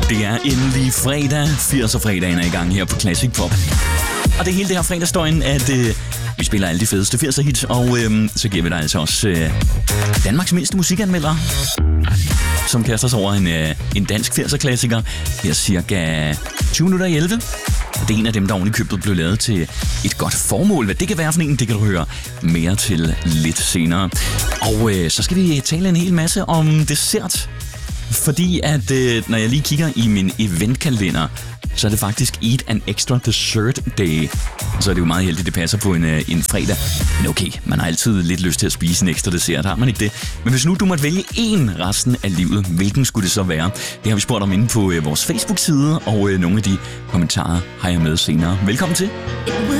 Det er endelig fredag. 80'er-fredagen er i gang her på Classic Pop. Og det hele det her fredagsdøgn, at vi spiller alle de fedeste 80'er-hits, og så giver vi dig altså også Danmarks mindste musikanmelder, som kaster sig over en dansk 80'er-klassiker her cirka 20 minutter i 11. Det er en af dem, der oven i købet blev lavet til et godt formål. Hvad det kan være for en, det kan du høre mere til lidt senere. Og så skal vi tale en hel masse om dessert. Fordi at når jeg lige kigger i min eventkalender, så er det faktisk Eat an Extra Dessert Day. Så er det jo meget heldigt, det passer på en fredag. Men okay, man har altid lidt lyst til at spise en ekstra dessert, har man ikke det? Men hvis nu du måtte vælge én resten af livet, hvilken skulle det så være? Det har vi spurgt om inde på vores Facebook-side, og nogle af de kommentarer har jeg med senere. Velkommen til.